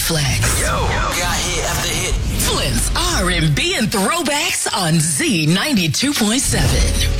Flex. Got hit after hit. Flint's R&B and throwbacks on Z92.7.